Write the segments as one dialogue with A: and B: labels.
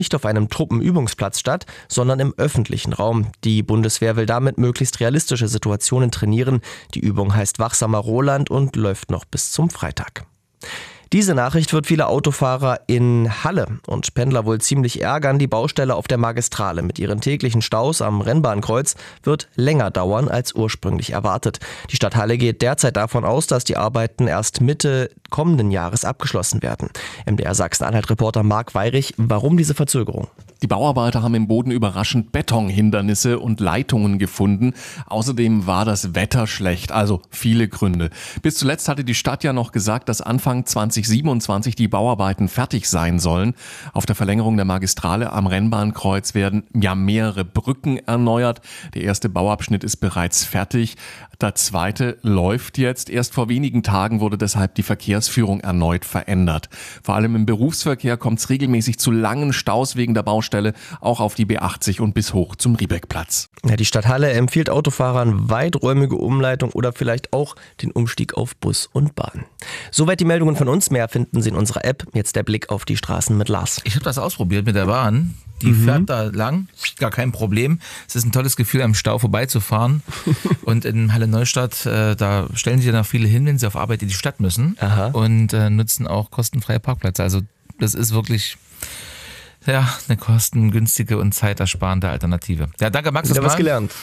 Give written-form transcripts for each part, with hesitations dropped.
A: nicht auf einem Truppenübungsplatz statt, sondern im öffentlichen Raum. Die Bundeswehr will damit möglichst realistische Situationen trainieren. Die Übung heißt Wachsamer Roland und läuft noch bis zum Freitag. Diese Nachricht wird viele Autofahrer in Halle und Pendler wohl ziemlich ärgern. Die Baustelle auf der Magistrale mit ihren täglichen Staus am Rennbahnkreuz wird länger dauern als ursprünglich erwartet. Die Stadt Halle geht derzeit davon aus, dass die Arbeiten erst Mitte kommenden Jahres abgeschlossen werden. MDR Sachsen-Anhalt-Reporter Marc Weyrich, warum diese Verzögerung?
B: Die Bauarbeiter haben im Boden überraschend Betonhindernisse und Leitungen gefunden. Außerdem war das Wetter schlecht, also viele Gründe. Bis zuletzt hatte die Stadt ja noch gesagt, dass Anfang 2027 die Bauarbeiten fertig sein sollen. Auf der Verlängerung der Magistrale am Rennbahnkreuz werden ja mehrere Brücken erneuert. Der erste Bauabschnitt ist bereits fertig. Der zweite läuft jetzt. Erst vor wenigen Tagen wurde deshalb die Verkehrsführung erneut verändert. Vor allem im Berufsverkehr kommt es regelmäßig zu langen Staus wegen der Baustelle, auch auf die B80 und bis hoch zum Riebeckplatz.
A: Ja, die Stadt Halle empfiehlt Autofahrern weiträumige Umleitung oder vielleicht auch den Umstieg auf Bus und Bahn. Soweit die Meldungen von uns. Mehr finden Sie in unserer App. Jetzt der Blick auf die Straßen mit Lars.
C: Ich habe das ausprobiert mit der Bahn. Die fährt da lang, gar kein Problem. Es ist ein tolles Gefühl, am Stau vorbeizufahren. Und in Halle Neustadt, da stellen sich ja noch viele hin, wenn sie auf Arbeit in die Stadt müssen.
A: Aha.
C: Und nutzen auch kostenfreie Parkplätze. Also das ist wirklich eine kostengünstige und zeitersparende Alternative. Ja, danke Max.
A: Wieder was gelernt.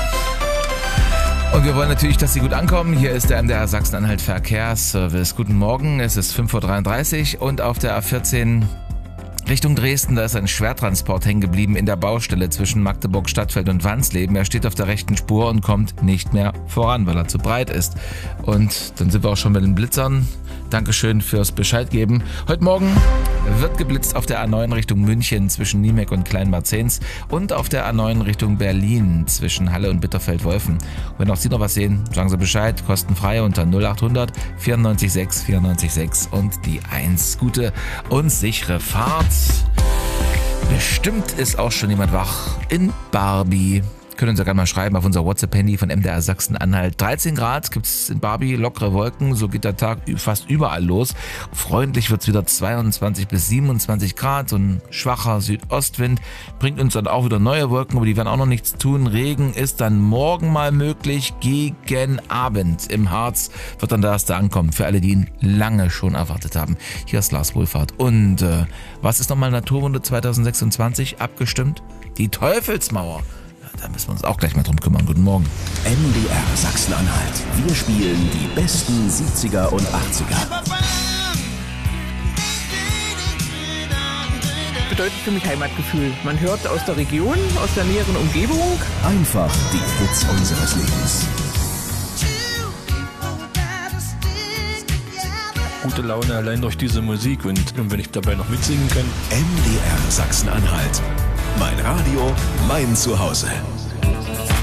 C: Und wir wollen natürlich, dass Sie gut ankommen. Hier ist der MDR Sachsen-Anhalt Verkehrsservice. Guten Morgen, es ist 5:33 Uhr und auf der A14 Richtung Dresden, da ist ein Schwertransport hängen geblieben in der Baustelle zwischen Magdeburg, Stadtfeld und Wansleben. Er steht auf der rechten Spur und kommt nicht mehr voran, weil er zu breit ist. Und dann sind wir auch schon mit den Blitzern. Dankeschön fürs Bescheid geben. Heute Morgen wird geblitzt auf der A9 Richtung München zwischen Niemek und Kleinmarzens und auf der A9 Richtung Berlin zwischen Halle und Bitterfeld-Wolfen. Und wenn auch Sie noch was sehen, sagen Sie Bescheid, kostenfrei unter 0800 94 6 94 6 und die 1. Gute und sichere Fahrt. Bestimmt ist auch schon jemand wach in Barbie. Können uns ja gerne mal schreiben auf unser WhatsApp-Handy von MDR Sachsen-Anhalt. 13 Grad gibt es in Barbie, lockere Wolken, so geht der Tag fast überall los. Freundlich wird es wieder 22 bis 27 Grad, so ein schwacher Südostwind bringt uns dann auch wieder neue Wolken, aber die werden auch noch nichts tun. Regen ist dann morgen mal möglich, gegen Abend im Harz wird dann der erste ankommen, für alle, die ihn lange schon erwartet haben. Hier ist Lars Wohlfahrt. Und was ist nochmal Naturwunder 2026 abgestimmt? Die Teufelsmauer. Da müssen wir uns auch gleich mal drum kümmern. Guten Morgen.
D: MDR Sachsen-Anhalt. Wir spielen die besten 70er und 80er.
E: Bedeutet für mich Heimatgefühl. Man hört aus der Region, aus der näheren Umgebung.
D: Einfach die Hits unseres Lebens.
F: Gute Laune allein durch diese Musik und wenn ich dabei noch mitsingen kann.
D: MDR Sachsen-Anhalt. Mein Radio, mein Zuhause.